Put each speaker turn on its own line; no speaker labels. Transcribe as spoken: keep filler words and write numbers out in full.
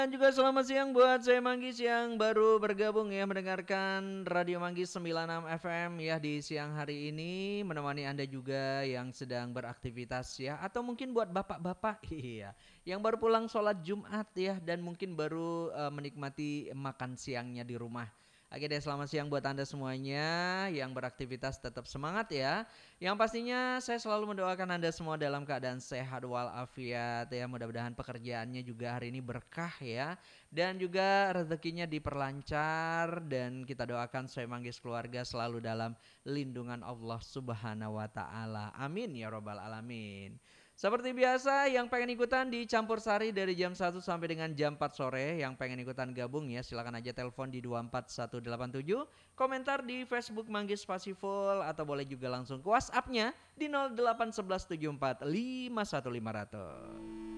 Dan juga selamat siang buat saya Manggis yang baru bergabung ya mendengarkan Radio Manggis sembilan puluh enam F M ya di siang hari ini, menemani Anda juga yang sedang beraktivitas ya, atau mungkin buat bapak-bapak iya yang baru pulang sholat Jumat ya dan mungkin baru uh, menikmati makan siangnya di rumah. Oke deh, selamat siang buat Anda semuanya yang beraktivitas, tetap semangat ya. Yang pastinya saya selalu mendoakan Anda semua dalam keadaan sehat walafiat ya. Mudah-mudahan pekerjaannya juga hari ini berkah ya. Dan juga rezekinya diperlancar, dan kita doakan saya Manggis keluarga selalu dalam lindungan Allah Subhanahu wa taala. Amin ya robbal alamin. Seperti biasa, yang pengen ikutan di Campur Sari dari jam satu sampai dengan jam empat sore. Yang pengen ikutan gabung ya, silakan aja telepon di dua empat satu delapan tujuh, komentar di Facebook Manggis Spasiful, atau boleh juga langsung ke WhatsApp-nya di nol delapan satu satu tujuh empat lima satu lima nol nol.